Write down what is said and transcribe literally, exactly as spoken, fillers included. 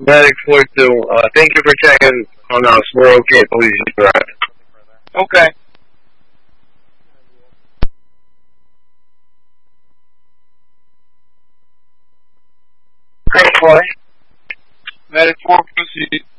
Medic four two, uh, thank you for checking on us. We're okay, please. Right. Okay. Hey, boy. Medic four, proceed.